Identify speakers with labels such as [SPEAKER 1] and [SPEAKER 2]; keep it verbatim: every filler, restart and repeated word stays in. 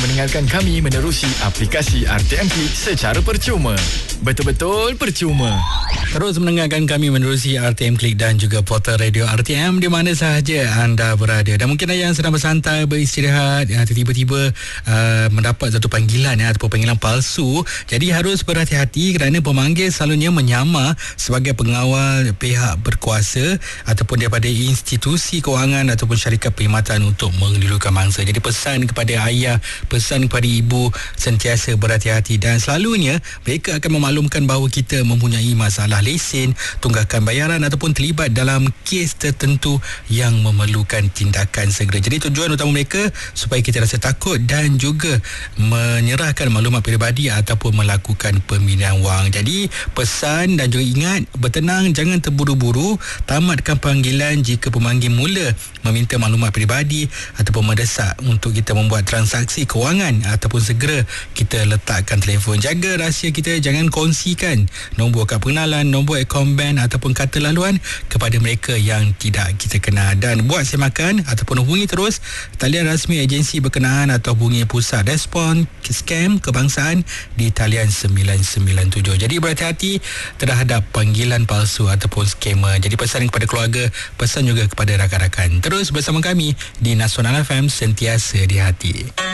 [SPEAKER 1] mendengarkan kami menerusi aplikasi R T M Klik secara percuma. Betul-betul percuma.
[SPEAKER 2] Terus mendengarkan kami menerusi R T M Klik dan juga portal radio R T M di mana sahaja anda berada. Dan mungkin ada yang sedang bersantai, beristirahat, ya, tiba-tiba uh, mendapat satu panggilan ya, ataupun panggilan palsu. Jadi harus berhati-hati kerana pemanggil selalunya menyamar sebagai pengawal pihak berkuasa ataupun daripada institusi kewangan ataupun syarikat perkhidmatan untuk mengelulukan mangsa. Jadi pesan kepada ayah, pesan kepada ibu, sentiasa berhati-hati dan selalunya mereka akan memaklumkan bahawa kita mempunyai masalah lesen, tunggakan bayaran ataupun terlibat dalam kes tertentu yang memerlukan tindakan segera. Jadi tujuan utama mereka supaya kita rasa takut dan juga menyerahkan maklumat peribadi ataupun melakukan pemindahan wang. Jadi pesan dan juga ingat, bertenang, jangan terburu-buru, tamatkan panggilan jika pemanggil mula meminta maklumat peribadi ataupun mendesak untuk kita membuat transaksi kewangan ataupun segera kita letakkan telefon. Jaga rahsia kita, jangan kongsikan nombor kad pengenalan, nombor akaun bank ataupun kata laluan kepada mereka yang tidak kita kenal. Dan buat semakan ataupun hubungi terus talian rasmi agensi berkenaan atau hubungi pusat respon scam kebangsaan di talian sembilan sembilan tujuh. Jadi berhati-hati terhadap panggilan palsu ataupun skamer. Jadi pesan kepada keluarga, pesan juga kepada rakan-rakan. Terus bersama kami di Nasional F M, sentiasa di hati.